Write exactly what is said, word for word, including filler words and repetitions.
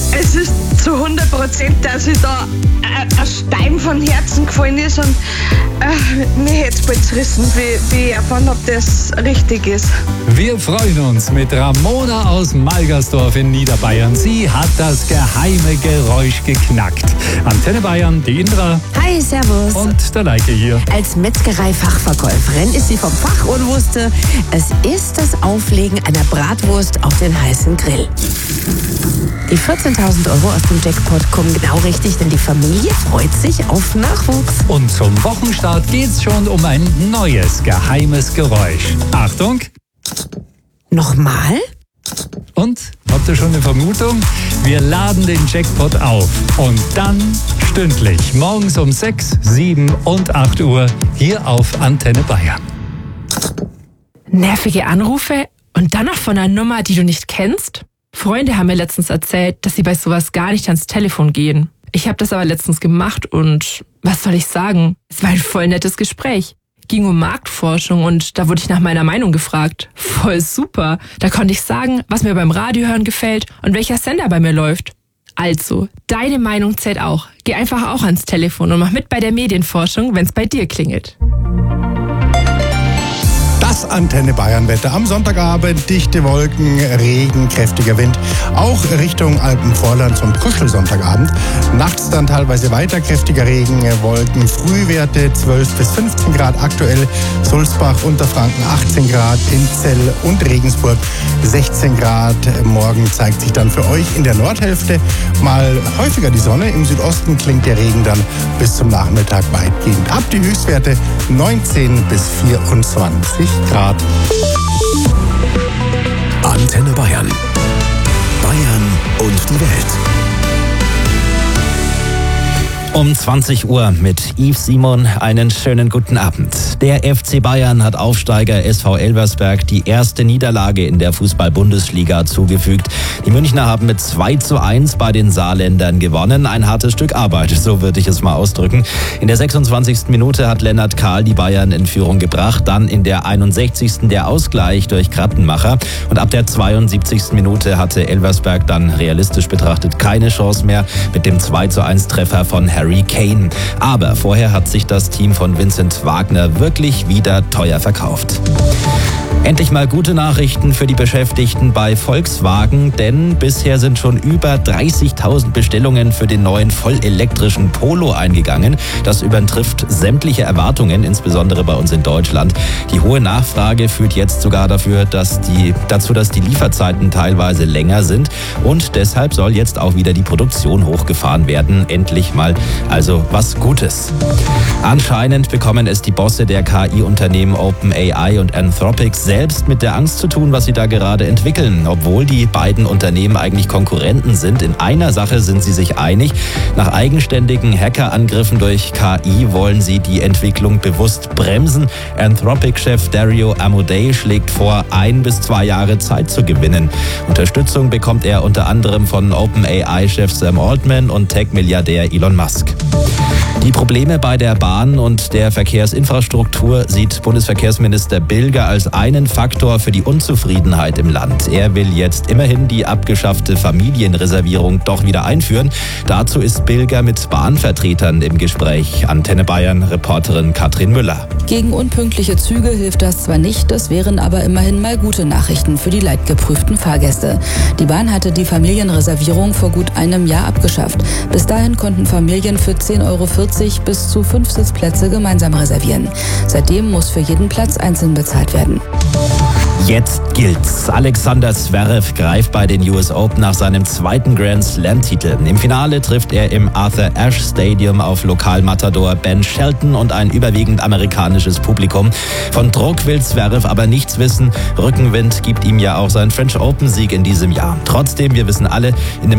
Es ist zu hundert Prozent, dass ich da äh, ein Stein von Herzen gefallen ist und äh, mir hätte es bald zerrissen, wie, wie ich erfahren habe, dass das richtig ist. Wir freuen uns mit Ramona aus Malgersdorf in Niederbayern. Sie hat das geheime Geräusch geknackt. Antenne Bayern, die Indra. Hi, servus. Und der Leike hier. Als Metzgerei-Fachverkäuferin ist sie vom Fach und wusste, es ist das Auflegen einer Bratwurst auf den heißen Grill. Die vierzehntausend Euro aus dem Jackpot kommen genau richtig, denn die Familie freut sich auf Nachwuchs. Und zum Wochenstart geht's schon um ein neues geheimes Geräusch. Achtung! Nochmal? Und? Habt ihr schon eine Vermutung? Wir laden den Jackpot auf. Und dann stündlich, morgens um sechs, sieben und acht Uhr hier auf Antenne Bayern. Nervige Anrufe und dann noch von einer Nummer, die du nicht kennst? Freunde haben mir letztens erzählt, dass sie bei sowas gar nicht ans Telefon gehen. Ich habe das aber letztens gemacht und was soll ich sagen? Es war ein voll nettes Gespräch. Ging um Marktforschung und da wurde ich nach meiner Meinung gefragt. Voll super. Da konnte ich sagen, was mir beim Radiohören gefällt und welcher Sender bei mir läuft. Also, deine Meinung zählt auch. Geh einfach auch ans Telefon und mach mit bei der Medienforschung, wenn's bei dir klingelt. Das Antenne Bayern Wetter. Am Sonntagabend dichte Wolken, Regen, kräftiger Wind. Auch Richtung Alpenvorland zum Kuschelsonntagabend. Nachts dann teilweise weiter kräftiger Regen, Wolken. Frühwerte zwölf bis fünfzehn Grad aktuell. Sulzbach, Unterfranken achtzehn Grad. In Zell und Regensburg sechzehn Grad. Morgen zeigt sich dann für euch in der Nordhälfte mal häufiger die Sonne. Im Südosten klingt der Regen dann bis zum Nachmittag weitgehend ab. Die Höchstwerte neunzehn bis vierundzwanzig Grad. Antenne Bayern. Bayern und die Welt. Um zwanzig Uhr mit Yves Simon einen schönen guten Abend. Der F C Bayern hat Aufsteiger S V Elversberg die erste Niederlage in der Fußball-Bundesliga zugefügt. Die Münchner haben mit zwei zu eins bei den Saarländern gewonnen. Ein hartes Stück Arbeit, so würde ich es mal ausdrücken. In der sechsundzwanzigsten Minute hat Lennart Kahl die Bayern in Führung gebracht. Dann in der einundsechzigsten der Ausgleich durch Krattenmacher. Und ab der zweiundsiebzigsten Minute hatte Elversberg dann realistisch betrachtet keine Chance mehr mit dem zwei zu eins Treffer von Harry Kane. Aber vorher hat sich das Team von Vincent Wagner wirklich wieder teuer verkauft. Endlich mal gute Nachrichten für die Beschäftigten bei Volkswagen, denn bisher sind schon über dreißigtausend Bestellungen für den neuen vollelektrischen Polo eingegangen. Das übertrifft sämtliche Erwartungen, insbesondere bei uns in Deutschland. Die hohe Nachfrage führt jetzt sogar dafür, dass die, dazu, dass die Lieferzeiten teilweise länger sind und deshalb soll jetzt auch wieder die Produktion hochgefahren werden. Endlich mal also was Gutes. Anscheinend bekommen es die Bosse der K I-Unternehmen OpenAI und Anthropic selbst mit der Angst zu tun, was sie da gerade entwickeln. Obwohl die beiden Unternehmen eigentlich Konkurrenten sind, in einer Sache sind sie sich einig. Nach eigenständigen Hackerangriffen durch K I wollen sie die Entwicklung bewusst bremsen. Anthropic-Chef Dario Amodei schlägt vor, ein bis zwei Jahre Zeit zu gewinnen. Unterstützung bekommt er unter anderem von OpenAI-Chef Sam Altman und Tech-Milliardär Elon Musk. Die Probleme bei der Bahn und der Verkehrsinfrastruktur sieht Bundesverkehrsminister Bilger als einen Faktor für die Unzufriedenheit im Land. Er will jetzt immerhin die abgeschaffte Familienreservierung doch wieder einführen. Dazu ist Bilger mit Bahnvertretern im Gespräch. Antenne Bayern, Reporterin Katrin Müller. Gegen unpünktliche Züge hilft das zwar nicht, das wären aber immerhin mal gute Nachrichten für die leidgeprüften Fahrgäste. Die Bahn hatte die Familienreservierung vor gut einem Jahr abgeschafft. Bis dahin konnten Familien für zehn Euro vierzig bis zu fünf Sitzplätze gemeinsam reservieren. Seitdem muss für jeden Platz einzeln bezahlt werden. Jetzt gilt's. Alexander Zverev greift bei den U S Open nach seinem zweiten Grand Slam-Titel. Im Finale trifft er im Arthur Ashe Stadium auf Lokalmatador Ben Shelton und ein überwiegend amerikanisches Publikum. Von Druck will Zverev aber nichts wissen. Rückenwind gibt ihm ja auch sein French Open-Sieg in diesem Jahr. Trotzdem, wir wissen alle, in dem